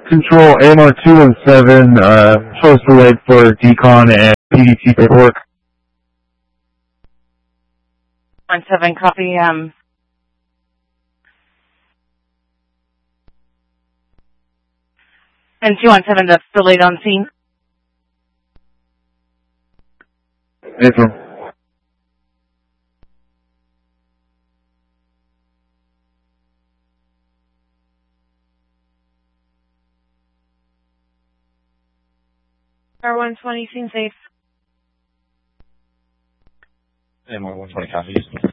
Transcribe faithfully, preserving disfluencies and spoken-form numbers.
Control, A M R two one seven, uh, show us delayed for decon and P D T paperwork. one seven, copy, um, and two one seven, that's delayed on scene. Yes, sir. R one twenty, scene safe. A M R one twenty, copy.